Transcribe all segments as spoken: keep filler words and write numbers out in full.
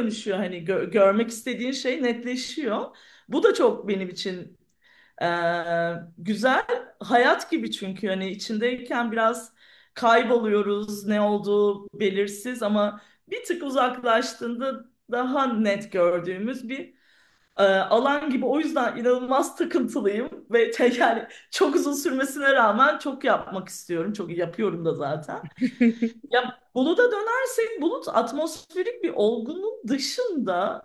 dönüşüyor. Hani gö- görmek istediğin şey netleşiyor. Bu da çok benim için e, güzel. Hayat gibi çünkü hani içindeyken biraz kayboluyoruz. Ne olduğu belirsiz ama bir tık uzaklaştığında daha net gördüğümüz bir e, alan gibi. O yüzden inanılmaz takıntılıyım ve te- yani çok uzun sürmesine rağmen çok yapmak istiyorum. Çok yapıyorum da zaten. Ya buluta dönersek bulut atmosferik bir olgunun dışında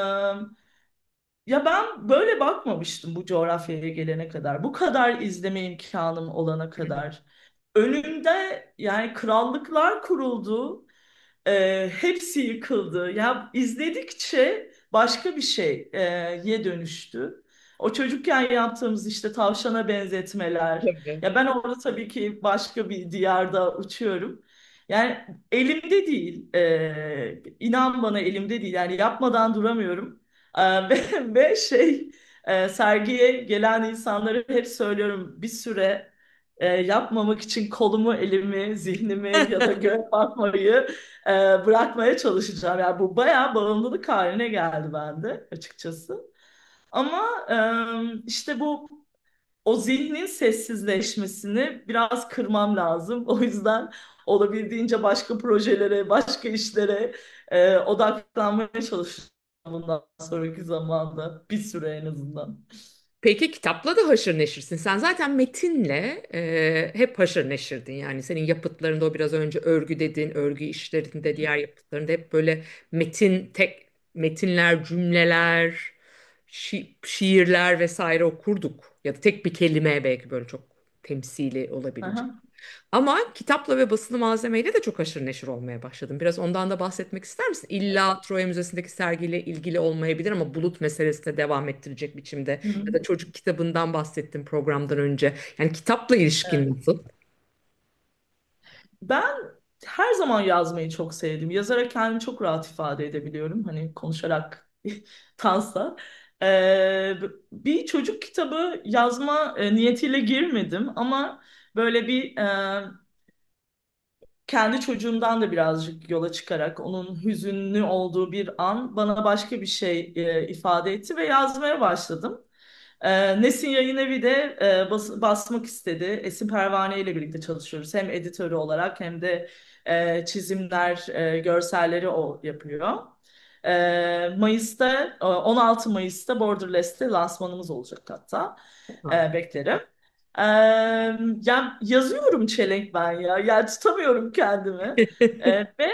ya ben böyle bakmamıştım bu coğrafyaya gelene kadar. Bu kadar izleme imkanım olana kadar. Önümde yani krallıklar kuruldu. E, hepsi yıkıldı. Ya izledikçe başka bir şeye dönüştü. O çocukken yaptığımız işte tavşana benzetmeler. Tabii. Ya ben orada tabii ki başka bir diyarda uçuyorum. Yani elimde değil. E, inan bana elimde değil. Yani yapmadan duramıyorum. Ee, ve, ve şey e, sergiye gelen insanlara hep söylüyorum bir süre e, yapmamak için kolumu, elimi, zihnimi ya da göğe bakmayı e, bırakmaya çalışacağım. Yani bu bayağı bağımlılık haline geldi bende açıkçası. Ama e, işte bu o zihnin sessizleşmesini biraz kırmam lazım. O yüzden olabildiğince başka projelere, başka işlere e, odaklanmaya çalışacağım bundan sonraki zamanda. Bir süre en azından. Peki kitapla da haşır neşirsin. Sen zaten metinle e, hep haşır neşirdin. Yani senin yapıtlarında o biraz önce örgü dediğin, örgü işlerinde, diğer yapıtlarında hep böyle metin, tek metinler, cümleler, şi- şiirler vesaire okurduk. Ya da tek bir kelime belki böyle çok temsili olabilecek. Aha. Ama kitapla ve basılı malzemeyle de çok haşır neşir olmaya başladım. Biraz ondan da bahsetmek ister misin? İlla Troya Müzesi'ndeki sergiyle ilgili olmayabilir ama bulut meselesine devam ettirecek biçimde. Hı hı. Ya da çocuk kitabından bahsettim programdan önce. Yani kitapla Evet. ilişkin nasıl? Ben her zaman yazmayı çok sevdim. Yazarak kendimi çok rahat ifade edebiliyorum. Hani konuşarak tansa. Ee, bir çocuk kitabı yazma e, niyetiyle girmedim ama böyle bir e, kendi çocuğumdan da birazcık yola çıkarak onun hüzünlü olduğu bir an bana başka bir şey e, ifade etti ve yazmaya başladım. E, Nesin Yayın Evi de e, bas- basmak istedi. Esin Pervane ile birlikte çalışıyoruz. Hem editörü olarak hem de e, çizimler, e, görselleri o yapıyor. E, Mayıs'ta, e, on altı Mayıs'ta Borderless'te lansmanımız olacak hatta. Ha. E, beklerim. Ee, ya yazıyorum çelenk ben ya. Yani tutamıyorum kendimi. Ee, ve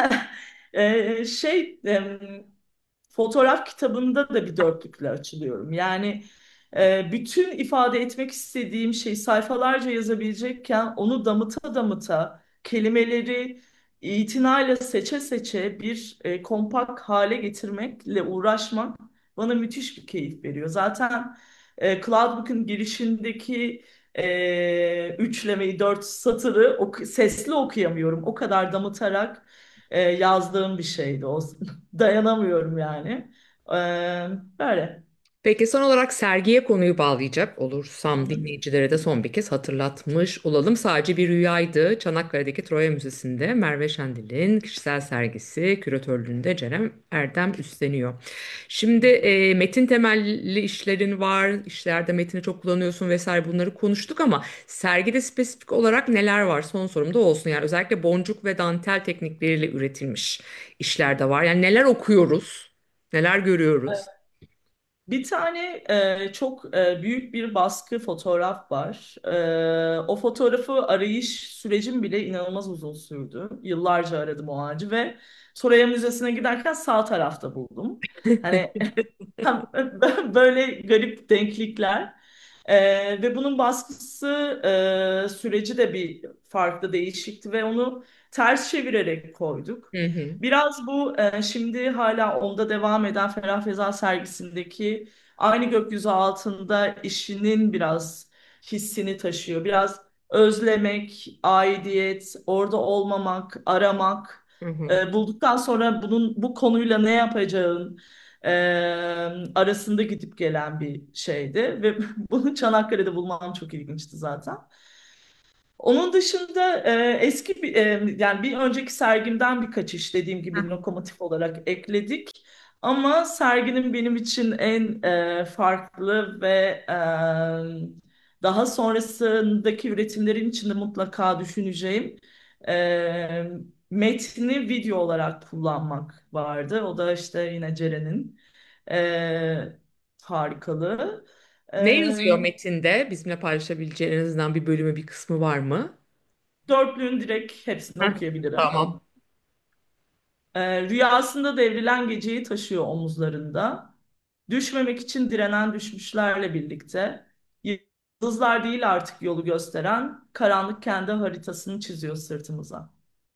e, şey em, fotoğraf kitabında da bir dörtlükle açılıyorum. Yani e, bütün ifade etmek istediğim şey sayfalarca yazabilecekken onu damıta damıta kelimeleri itinayla seçe seçe bir e, kompakt hale getirmekle uğraşmak bana müthiş bir keyif veriyor. Zaten e, Cloudbook'un girişindeki e, üçlemeyi, dört satırı oku- sesli okuyamıyorum. O kadar damıtarak e, yazdığım bir şeydi o. Dayanamıyorum yani. Ee, böyle. Peki son olarak sergiye konuyu bağlayacak Hı olursam hı. dinleyicilere de son bir kez hatırlatmış olalım. Sadece bir rüyaydı. Çanakkale'deki Troya Müzesi'nde Merve Şendil'in kişisel sergisi küratörlüğünde Cerem Erdem üstleniyor. Şimdi e, metin temelli işlerin var, işlerde metini çok kullanıyorsun vesaire bunları konuştuk ama sergide spesifik olarak neler var? Son sorum da olsun. Yani özellikle boncuk ve dantel teknikleriyle üretilmiş işler de var. Yani neler okuyoruz, neler görüyoruz? Bir tane e, çok e, büyük bir baskı fotoğraf var. E, o fotoğrafı arayış sürecim bile inanılmaz uzun sürdü. Yıllarca aradım o ağacı ve Soraya Müzesi'ne giderken sağ tarafta buldum. Hani böyle garip denklikler. Ee, ve bunun baskısı e, süreci de bir farklı değişikti ve onu ters çevirerek koyduk. Hı hı. Biraz bu e, şimdi hala onda devam eden Ferah Feza sergisindeki aynı gökyüzü altında işinin biraz hissini taşıyor. Biraz özlemek, aidiyet, orada olmamak, aramak, Hı hı. e, bulduktan sonra bunun bu konuyla ne yapacağın e, arasında gidip gelen bir şeydi ve bunu Çanakkale'de bulmam çok ilginçti zaten. Onun dışında e, eski bir e, yani bir önceki sergimden birkaç iş dediğim gibi Heh. lokomotif olarak ekledik. Ama serginin benim için en e, farklı ve e, daha sonrasındaki üretimlerin içinde mutlaka düşüneceğim e, metni video olarak kullanmak vardı. O da işte yine Ceren'in e, harikalığı. Ne E, yazıyor metinde? Bizimle paylaşabileceğin en azından bir bölümü, bir kısmı var mı? Dörtlüğün direkt hepsini Heh. okuyabilirim. Tamam. Ee, rüyasında devrilen geceyi taşıyor omuzlarında. Düşmemek için direnen düşmüşlerle birlikte. Yıldızlar değil artık yolu gösteren, karanlık kendi haritasını çiziyor sırtımıza.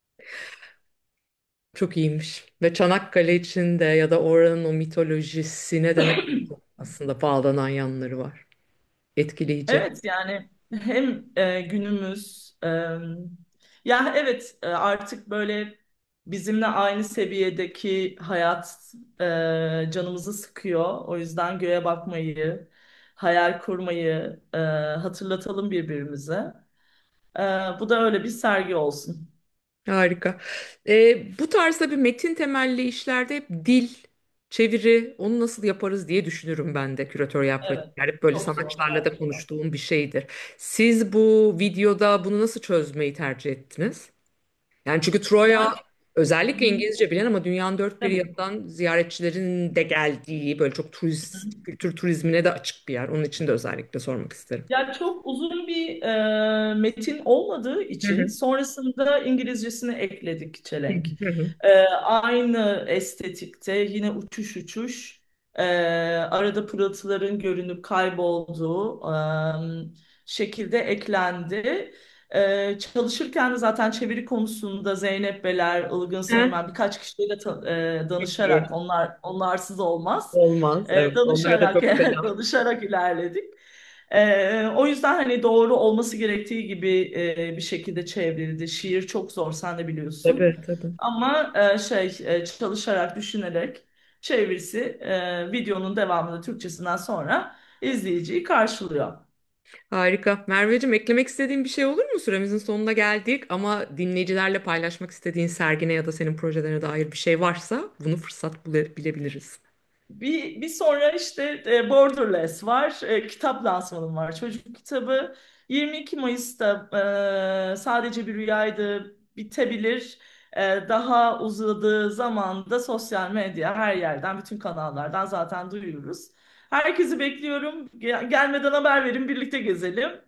Çok iyiymiş. Ve Çanakkale için de ya da oranın o mitolojisine de ne kadar aslında bağlanan yanları var. Etkileyici. Evet yani hem e, günümüz e, ya evet e, artık böyle bizimle aynı seviyedeki hayat e, canımızı sıkıyor. O yüzden göğe bakmayı, hayal kurmayı e, hatırlatalım birbirimize. E, Bu da öyle bir sergi olsun. Harika. Ee, bu tarzda bir metin temelli işlerde hep dil, çeviri, onu nasıl yaparız diye düşünürüm ben de küratör yapmak. Evet, Yani hep böyle çok zor sanatçılarla da gerçekten. konuştuğum bir şeydir. Siz bu videoda bunu nasıl çözmeyi tercih ettiniz? Yani çünkü Troya Yani, hı özellikle hı, İngilizce bilen ama dünyanın dört bir tabii. yanından ziyaretçilerin de geldiği böyle çok turist, kültür turizmine de açık bir yer. Onun için de özellikle sormak isterim. Ya çok uzun bir e, metin olmadığı Hı için hı. sonrasında İngilizcesini ekledik çelenk. Hı hı. E, Aynı estetikte yine uçuş uçuş e, arada pırıltıların görünüp kaybolduğu e, şekilde eklendi. E, çalışırken de zaten çeviri konusunda Zeynep Beler, Ilgın Heh, Sönmen birkaç kişiyle ta- e, çok iyi. danışarak onlar onlarsız olmaz. Olmaz. E, Evet, onlara da danışarak çok selam. danışarak ilerledik. Ee, o yüzden hani doğru olması gerektiği gibi e, bir şekilde çevrildi. Şiir çok zor, sen de biliyorsun. Tabii, tabii. Ama e, şey e, çalışarak, düşünerek çevirisi e, videonun devamında Türkçesinden sonra izleyiciyi karşılıyor. Harika. Merveciğim, eklemek istediğin bir şey olur mu? Süremizin sonuna geldik ama dinleyicilerle paylaşmak istediğin sergine ya da senin projelerine dair bir şey varsa bunu fırsat bule- bilebiliriz. Bir, bir sonra işte e, Borderless var. E, kitap lansmanım var. Çocuk kitabı yirmi iki Mayıs'ta e, sadece bir rüyaydı bitebilir. E, Daha uzadığı zaman da sosyal medya her yerden, bütün kanallardan zaten duyuyoruz. Herkesi bekliyorum. Gel- gelmeden haber verin, birlikte gezelim.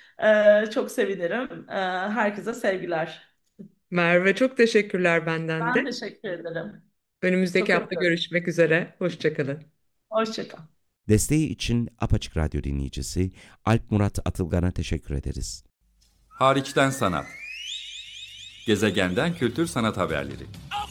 E, çok sevinirim. E, herkese sevgiler. Merve, çok teşekkürler benden Ben de. teşekkür ederim. Önümüzdeki Çok hafta öpüyorum. görüşmek üzere. Hoşça kalın. Hoşça kal. Desteği için Apaçık Radyo dinleyicisi Alp Murat Atılgan'a teşekkür ederiz. Hariçten Sanat. Gezegenden Kültür Sanat Haberleri.